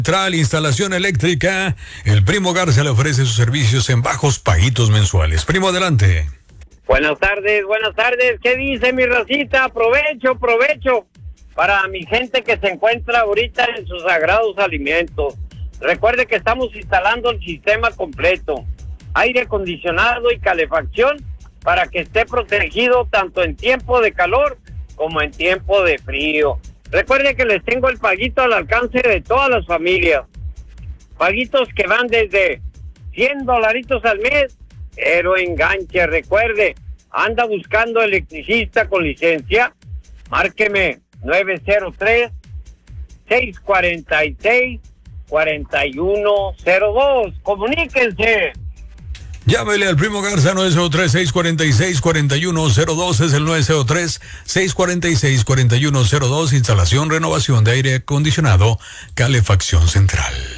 Central Instalación Eléctrica, el Primo Garza le ofrece sus servicios en bajos paguitos mensuales. Primo, adelante. Buenas tardes. ¿Qué dice mi racita? Provecho para mi gente que se encuentra ahorita en sus sagrados alimentos. Recuerde que estamos instalando el sistema completo, aire acondicionado y calefacción, para que esté protegido tanto en tiempo de calor como en tiempo de frío. Recuerde que les tengo el paguito al alcance de todas las familias. Paguitos que van desde $100 al mes, pero enganche. Recuerde, anda buscando electricista con licencia, márqueme 903-646-4102. Comuníquense. Llámele al Primo Garza 903-646-4102, es el 903-646-4102, instalación, renovación de aire acondicionado, calefacción central.